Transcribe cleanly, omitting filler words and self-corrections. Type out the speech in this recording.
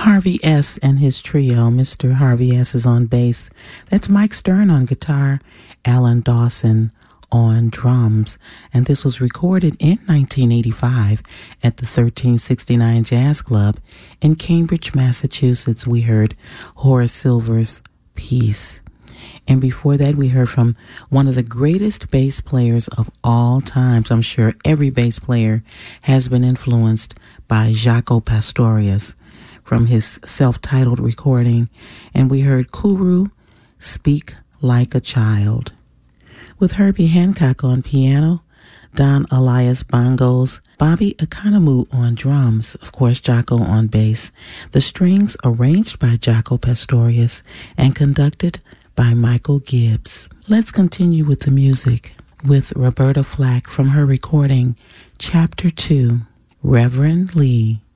Harvey S. and his trio. Mr. Harvey S. is on bass. That's Mike Stern on guitar, Alan Dawson on drums. And this was recorded in 1985 at the 1369 Jazz Club in Cambridge, Massachusetts. We heard Horace Silver's Peace. And before that, we heard from one of the greatest bass players of all times. I'm sure every bass player has been influenced by Jaco Pastorius from his self-titled recording. And we heard Kuru, Speak Like a Child. With Herbie Hancock on piano, Don Elias bongos, Bobby Economou on drums, of course Jaco on bass. The strings arranged by Jaco Pastorius and conducted by Michael Gibbs. Let's continue with the music with Roberta Flack from her recording Chapter 2, Reverend Lee.